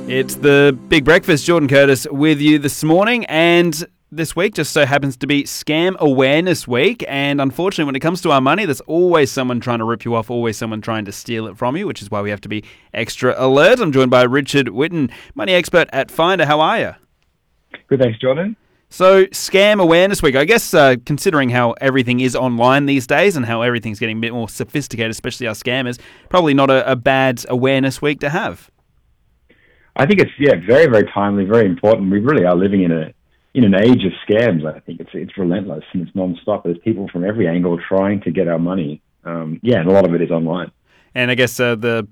It's the Big Breakfast. Jordan Curtis with you this morning, and this week just so happens to be Scam Awareness Week. And unfortunately, when it comes to our money, there's always someone trying to rip you off, always someone trying to steal it from you, which is why we have to be extra alert. I'm joined by Richard Whitten, money expert at Finder. How are you? Good, thanks, Jordan. So, Scam Awareness Week, I guess considering how everything is online these days and how everything's getting a bit more sophisticated, especially our scammers, probably not a bad awareness week to have. I think it's very, very timely, very important. We really are living in an age of scams. I think it's relentless and it's non-stop. There's people from every angle trying to get our money. And a lot of it is online. And I guess the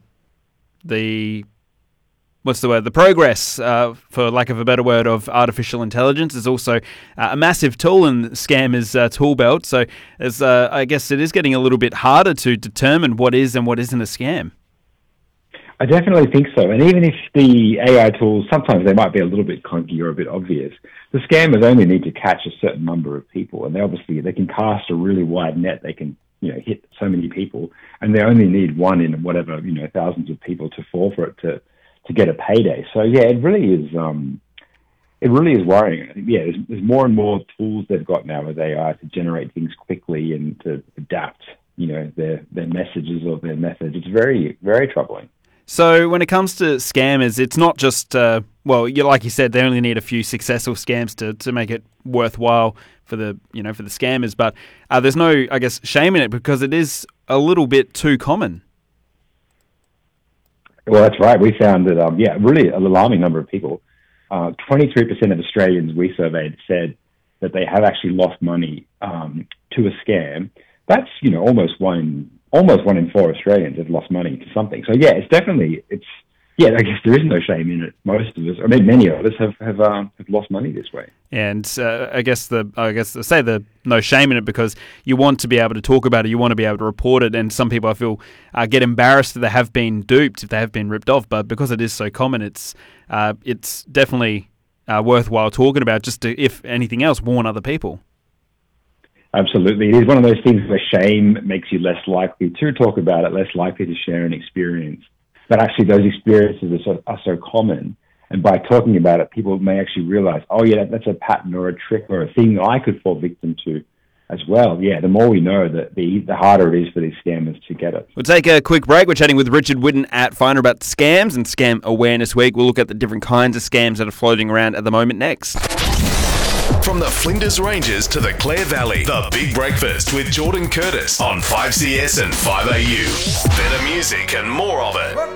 progress, for lack of a better word, of artificial intelligence is also a massive tool in scammers' tool belt. So I guess it is getting a little bit harder to determine what is and what isn't a scam. I definitely think so. And even if the AI tools, sometimes they might be a little bit clunky or a bit obvious, the scammers only need to catch a certain number of people. And they can cast a really wide net. They can, hit so many people. And they only need one in whatever, thousands of people to fall for it to get a payday. So, it really is worrying. There's more and more tools they've got now with AI to generate things quickly and to adapt, their messages or their methods. It's very, very troubling. So when it comes to scammers, it's not just, like you said, they only need a few successful scams to make it worthwhile for the scammers. But there's no, I guess, shame in it because it is a little bit too common. Well, that's right. We found that, really an alarming number of people. 23% of Australians we surveyed said that they have actually lost money to a scam. That's, almost one in four Australians have lost money to something. So I guess there is no shame in it. Most of us, many of us have lost money this way. And I guess the no shame in it because you want to be able to talk about it, you want to be able to report it, and some people I feel get embarrassed that they have been duped, if they have been ripped off. But because it is so common, it's definitely worthwhile talking about, just to, if anything else, warn other people. Absolutely. It is one of those things where shame makes you less likely to talk about it, less likely to share an experience. But actually those experiences are so common. And by talking about it, people may actually realize, that's a pattern or a trick or a thing I could fall victim to as well. The more we know, the harder it is for these scammers to get it. We'll take a quick break. We're chatting with Richard Whitten at Finder about scams and Scam Awareness Week. We'll look at the different kinds of scams that are floating around at the moment next. From the Flinders Ranges to the Clare Valley, the Big Breakfast with Jordan Curtis on 5CS and 5AU. Better music and more of it.